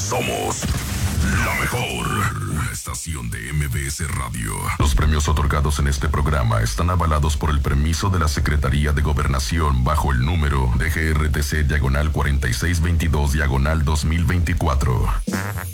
Somos la mejor estación de MBS Radio. Los premios otorgados en este programa están avalados por el permiso de la Secretaría de Gobernación bajo el número de GRTC /4622/2024.